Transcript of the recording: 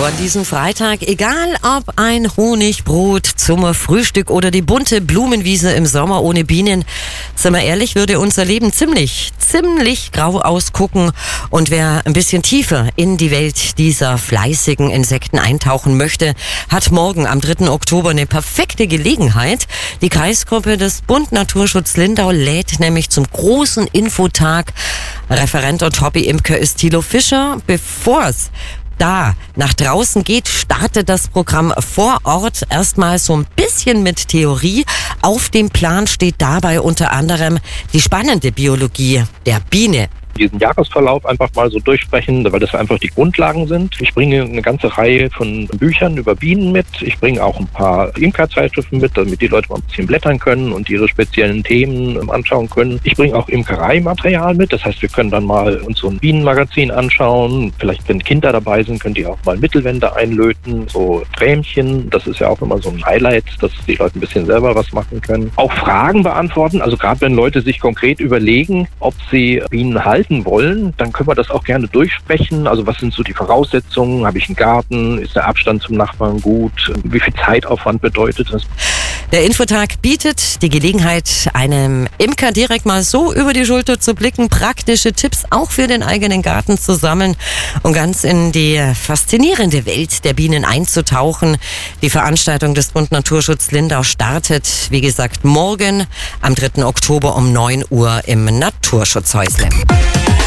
an diesem Freitag. Egal ob ein Honigbrot zum Frühstück oder die bunte Blumenwiese im Sommer ohne Bienen. Sind wir ehrlich, würde unser Leben ziemlich grau ausgucken. Und wer ein bisschen tiefer in die Welt dieser fleißigen Insekten eintauchen möchte, hat morgen am 3. Oktober eine perfekte Gelegenheit. Die Kreisgruppe des Bund Naturschutz Lindau lädt nämlich zum großen Infotag. Referent und Hobby-Imker ist Thilo Fischer. Bevor es da nach draußen geht, startet das Programm vor Ort erstmal so ein bisschen mit Theorie. Auf dem Plan steht dabei unter anderem die spannende Biologie der Biene. Diesen Jahresverlauf einfach mal so durchsprechen, weil das einfach die Grundlagen sind. Ich bringe eine ganze Reihe von Büchern über Bienen mit. Ich bringe auch ein paar Imkerzeitschriften mit, damit die Leute mal ein bisschen blättern können und ihre speziellen Themen anschauen können. Ich bringe auch Imkereimaterial mit. Das heißt, wir können dann mal uns so ein Bienenmagazin anschauen. Vielleicht, wenn Kinder dabei sind, könnt ihr auch mal Mittelwände einlöten, so Trämchen. Das ist ja auch immer so ein Highlight, dass die Leute ein bisschen selber was machen können. Auch Fragen beantworten. Also gerade wenn Leute sich konkret überlegen, ob sie Bienen halten wollen, dann können wir das auch gerne durchsprechen. Also was sind so die Voraussetzungen? Habe ich einen Garten? Ist der Abstand zum Nachbarn gut? Wie viel Zeitaufwand bedeutet das? Der Infotag bietet die Gelegenheit, einem Imker direkt mal so über die Schulter zu blicken, praktische Tipps auch für den eigenen Garten zu sammeln und ganz in die faszinierende Welt der Bienen einzutauchen. Die Veranstaltung des Bund Naturschutz Lindau startet, wie gesagt, morgen am 3. Oktober um 9 Uhr im Naturschutzhäusle.